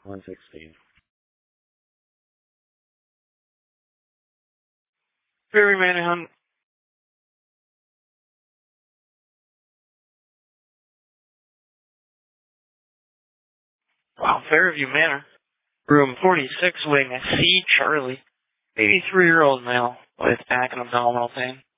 116. Fairview Manhunt. Wow, Fairview Manor. Room 46, wing C. Charlie. 83-year-old male with back and abdominal pain.